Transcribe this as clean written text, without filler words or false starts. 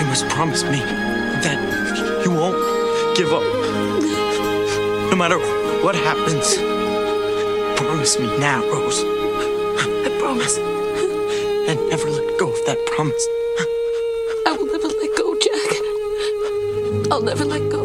You must promise me that you won't give up. No matter what happens. Promise me now, Rose. I promise. And never let go of that promise. I will never let go, Jack. I'll never let go.